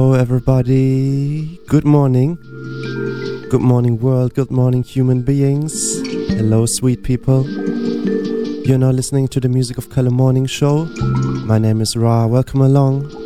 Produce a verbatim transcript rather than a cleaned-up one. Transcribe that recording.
Hello everybody, good morning, good morning world, good morning human beings, hello sweet people. You're now listening to the Music of Color Morning Show. My name is Ra, welcome along.